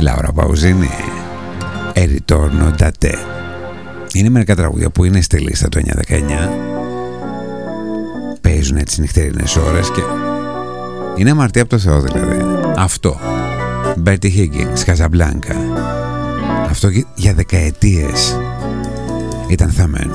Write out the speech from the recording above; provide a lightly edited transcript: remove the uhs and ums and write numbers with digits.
Λάουρα Παουζίνη, E ritorno da te. Είναι μερικά τραγούδια που είναι στη λίστα του 9-19. Παίζουν έτσι νυχτερινές ώρες και είναι αμαρτία από το Θεό δηλαδή. Αυτό Bertie Higgins, Casablanca. Αυτό για δεκαετίες ήταν θαμένο.